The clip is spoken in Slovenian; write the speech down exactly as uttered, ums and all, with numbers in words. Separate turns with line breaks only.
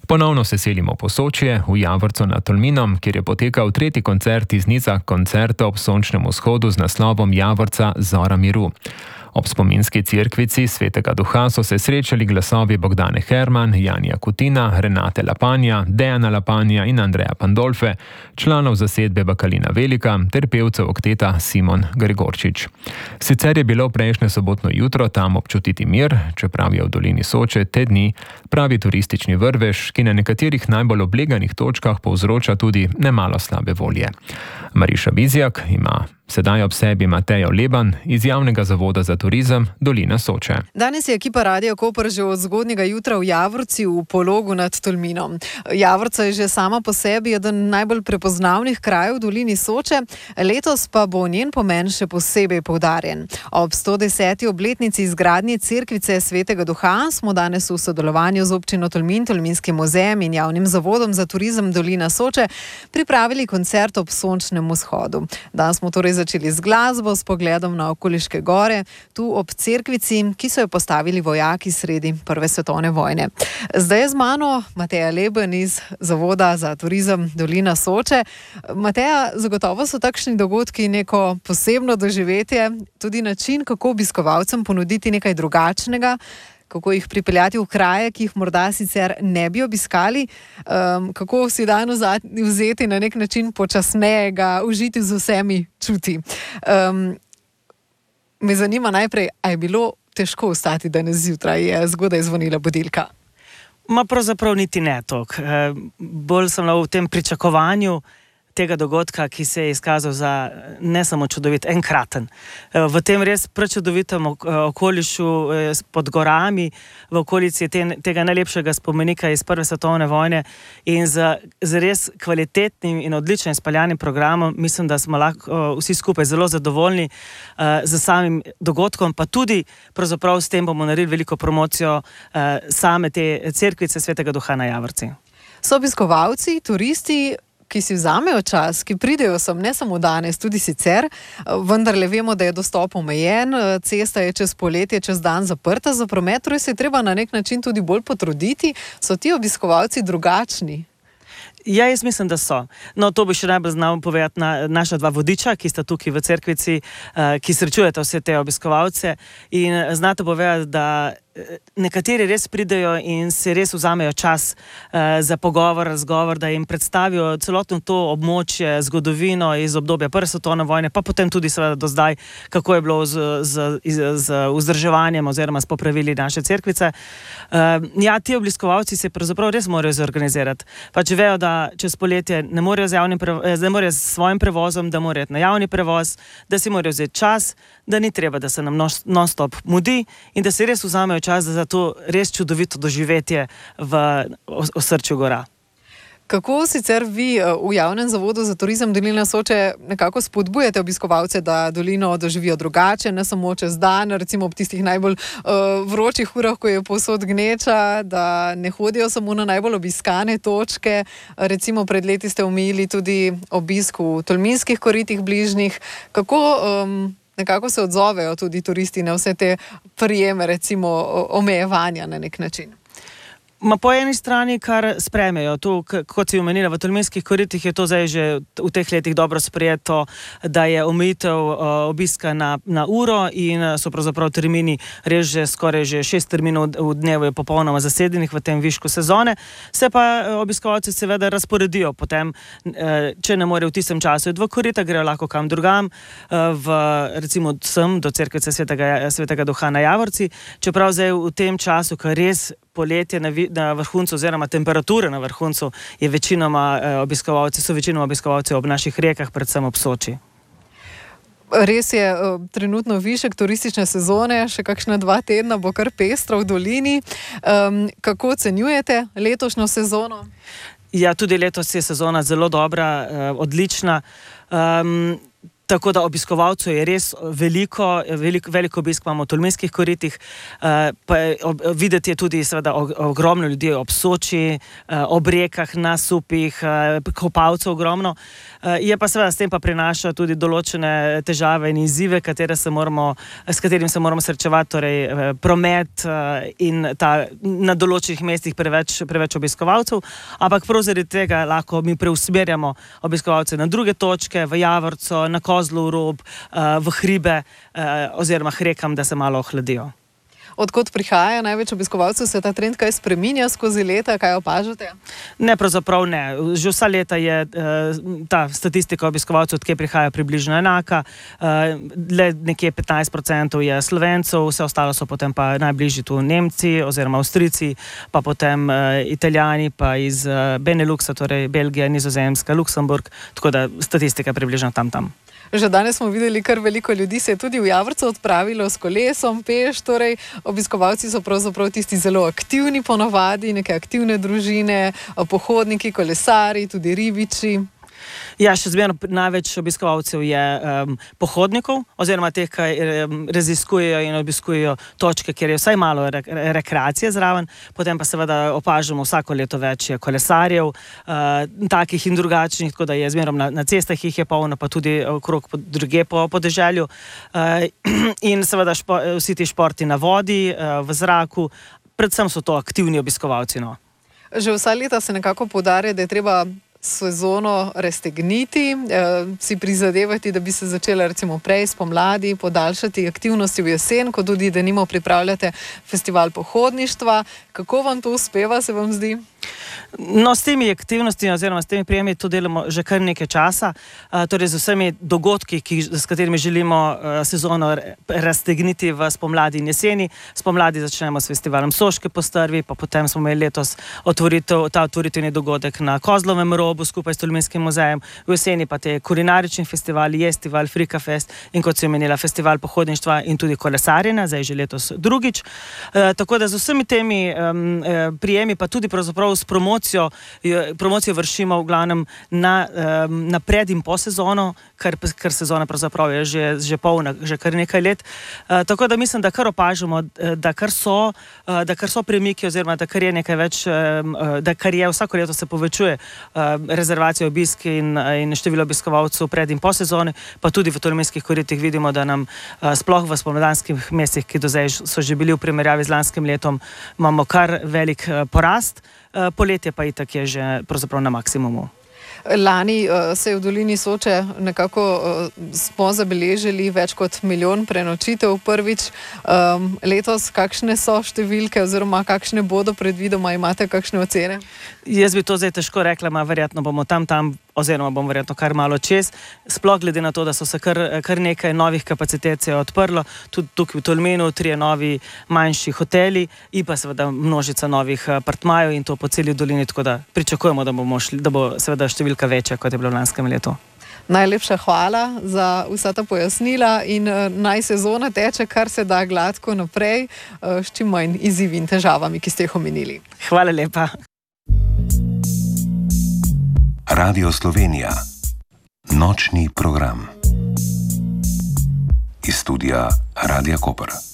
Ponovno se selimo v Posočje, v Javorco nad Tolminom, kjer je potekal tretji koncert iz niza koncertov ob sončnem vzhodu z naslovom Javorca Zora miru. Ob spominski cerkvici Svetega Duha so se srečali glasovi Bogdane Herman, Janija Kutina, Renate Lapanja, Dejana Lapanja in Andreja Pandolfe, članov zasedbe Bakalina Velika ter pevcev okteta Simon Gregorčič. Sicer je bilo prejšnje sobotno jutro tam občutiti mir, čeprav je v dolini Soče te dni pravi turistični vrvež, ki na nekaterih najbolj obleganih točkah povzroča tudi nemalo slabe volje. Mariša Bizjak ima sedaj ob sebi Matejo Leban iz Javnega zavoda za turizem Dolina Soče.
Danes je ekipa Radia Koper že od zgodnjega jutra v Javorci v Pologu nad Tolminom. Javorca je že sama po sebi eden najbolj prepoznavnih krajev v Dolini Soče, letos pa bo njen pomen še posebej poudarjen. Ob sto deseti obletnici izgradnje cerkvice Svetega Duha smo danes v sodelovanju z občino Tolmin, Tolminskim muzejem in Javnim zavodom za turizem Dolina Soče pripravili koncert ob sončnem vzhodu. Danes smo torej začeli z glasbo, s pogledom na okoliške gore, tu ob cerkvici, ki so jo postavili vojaki sredi Prve svetovne vojne. Zdaj je z mano Mateja Leban iz Zavoda za turizem Dolina Soče. Mateja, zagotovo so takšni dogodki neko posebno doživetje, tudi način, kako obiskovalcem ponuditi nekaj drugačnega, kako jih pripeljati v kraje, ki jih morda sicer ne bi obiskali, um, kako si dan vzeti na nek način počasneje, ga užiti z vsemi čuti. Um, me zanima najprej, a je bilo težko vstati danes zjutraj, je zgodaj zvonila budilka?
Ma pravzaprav niti ne toliko. E, bolj sem v tem pričakovanju tega dogodka, ki se je izkazal za ne samo čudovit, enkraten. V tem res prečudovitem okolišu pod gorami, v okolici te, tega najlepšega spomenika iz Prve svetovne vojne in z, z res kvalitetnim in odličnim spaljanim programom, mislim, da smo lahko vsi skupaj zelo zadovoljni z samim dogodkom, pa tudi pravzaprav s tem bomo naredili veliko promocijo same te cerkvice Svetega Duha na Javorci.
So obiskovalci, turisti, ki si vzamejo čas, ki pridejo sem ne samo danes, tudi sicer, vendar le vemo, da je dostop omejen, cesta je čez poletje, čez dan zaprta za promet, torej se je treba na nek način tudi bolj potruditi. So ti obiskovalci drugačni?
Ja, jaz mislim, da so. No, to bi še najbolj znal povedati na, naša dva vodiča, ki sta tukaj v cerkvici, uh, ki srečujeta vse te obiskovalce in znate povedati, da nekateri res pridejo in se res vzamejo čas uh, za pogovor, razgovor, da jim predstavijo celotno to območje, zgodovino iz obdobja Prve svetovne vojne, pa potem tudi seveda do zdaj, kako je bilo z, z, z, z vzdrževanjem oziroma s popravili naše cerkvice. Uh, ja, ti obiskovalci se pravzaprav res morajo zorganizirati. Pa če vejo, da čez poletje ne morejo z, javnim prevo- ne morejo z svojim prevozom, da morajo na javni prevoz, da si morajo vzeti čas, da ni treba, da se nam non-stop mudi in da se res vzamejo čas za to res čudovito doživetje v osrčju gora.
Kako sicer vi v Javnem zavodu za turizem Dolina Soče nekako spodbujate obiskovalce, da dolino doživijo drugače, ne samo čez dan, recimo ob tistih najbolj uh, vročih urah, ko je povsod gneča, da ne hodijo samo na najbolj obiskane točke. Recimo pred leti ste omejili tudi obisk v Tolminskih koritih bližnjih. Kako um, nekako se odzovejo tudi turisti na vse te prijeme, recimo omejevanja na nek način?
Ma po eni strani, kar sprejmejo, tu, kot si omenila, v Tolminskih koritih je to zdaj že v teh letih dobro sprejeto, da je omejitev uh, obiska na, na uro in so pravzaprav termini res že skoraj že šest terminov v dnevu je popolnoma zasedenih v tem višku sezone. Se pa obiskovalci seveda razporedijo potem, uh, če ne morejo v tistem času v korita, grejo lahko kam drugam, uh, v, recimo sem do cerkvice Svetega, Svetega Duha na Javorci, čeprav zdaj v tem času, ko res poletje na, na vrhuncu oziroma temperature na vrhuncu je večinoma eh, obiskovalci, so večinoma obiskovalci ob naših rekah, predvsem ob Soči.
Res je uh, trenutno višek turistične sezone, še kakšna dva tedna bo kar pestro v dolini. Um, kako ocenjujete letošnjo sezono?
Ja, tudi letos je sezona zelo dobra, eh, odlična. Um, tako da obiskovalcev je res veliko, veliko, veliko obisk imamo v Tolminskih koritih, uh, pa je, ob, videti je tudi seveda ogromno ljudi ob Soči, uh, ob rekah, na supih, uh, kopalcev ogromno. Uh, je pa seveda s tem pa prinaša tudi določene težave in izzive, katere se moramo, s katerimi se moramo srečevati, torej uh, promet uh, in ta, na določenih mestih preveč, preveč obiskovalcev, ampak prav zaradi tega lahko mi preusmerjamo obiskovalce na druge točke, v Javorco, na Kozlov rob, uh, v hribe uh, oziroma k rekam, da se malo ohladijo.
Odkot prihaja največ obiskovalcev, se ta trend kaj spreminja skozi leta, kaj opažate?
Ne, pravzaprav ne. Že vsa leta je uh, ta statistika obiskovalcev, odkje prihaja, približno enaka. Uh, le nekje petnajst procentov je Slovencev, vse ostalo so potem pa najbližji tu Nemci oziroma Avstrijci, pa potem uh, Italijani, pa iz uh, Beneluxa, torej Belgija, Nizozemska, Luksemburg, tako da statistika je približno tam tam.
Že danes smo videli, kar veliko ljudi se je tudi v Javorco odpravilo s kolesom, peš, torej obiskovalci so pravzaprav tisti zelo aktivni ponavadi, neke aktivne družine, pohodniki, kolesari, tudi ribiči.
Ja, še zmerno največ obiskovalcev je um, pohodnikov, oziroma teh, ki um, raziskujejo in obiskujejo točke, kjer je vsaj malo re rekreacije zraven, potem pa seveda opažamo vsako leto več kolesarjev, uh, takih in drugačnih, tako da je zmerom na, na cestah jih je polno, pa tudi okrog po, druge po podeželju. Uh, in seveda špo, vsi ti športi na vodi, uh, v zraku, predvsem so to aktivni obiskovalci. No.
Že vsa leta se nekako poudarja, da je treba sezono raztegniti, eh, si prizadevati, da bi se začela recimo prej spomladi, podaljšati aktivnosti v jesen, ko tudi denimo pripravljate festival pohodništva. Kako vam to uspeva, se vam zdi?
No, s temi aktivnostmi oziroma s temi prijemi to delamo že kar nekaj časa, uh, torej z vsemi dogodki, ki, s katerimi želimo uh, sezono raztegniti v spomladi in jeseni. Spomladi začnemo s festivalom Soške postrvi, pa potem smo imeli letos otvoritev, ta otvoritveni dogodek na Kozlovem robu skupaj s Tolminskim muzejem, v jeseni pa te kulinarični festivali, Jestival, Frika Fest in kot se je omenila festival pohodništva in tudi kolesarjenja, zdaj že letos drugič. Uh, tako da z vsemi temi um, prijemi, pa tudi pravzaprav s promocijo, promocijo vršimo v glavnem na, na pred in po sezono, ker, ker sezona pravzaprav je že, že polna, že kar nekaj let. Uh, tako da mislim, da kar opažamo, da kar so, uh, da kar so premiki oziroma da kar je nekaj več, uh, da kar je vsako leto se povečuje uh, rezervacije, obiski in, in število obiskovalcev pred in po sezoni, pa tudi v Tolminskih koritih vidimo, da nam uh, sploh v spomladanskih mesecih, ki do zdaj so že bili v primerjavi z lanskim letom, imamo kar velik uh, porast. Poletje pa itak je že pravzaprav na maksimumu.
Lani uh, se je v dolini Soče nekako uh, smo zabeležili več kot milijon prenočitev prvič. Um, letos kakšne so številke oziroma kakšne bodo predvidoma, imate kakšne ocene?
Jaz bi to zdaj težko rekla, ma verjetno bomo tam tam oziroma bomo verjetno kar malo čez. Sploh glede na to, da so se kar, kar nekaj novih kapacitet se odprlo, tudi tukaj v Tolminu, trije novi manjši hoteli in pa seveda množica novih apartmajev in to po celi dolini, tako da pričakujemo, da, bomo šli, da bo seveda številka večja, kot je bilo v lanskem letu.
Najlepša hvala za vsa ta pojasnila in uh, naj sezona teče kar se da gladko naprej, uh, s čim manj izzivi in težavami, ki ste jih omenili.
Hvala lepa.
Radio Slovenija. Nočni program. Iz studia Radia Koper.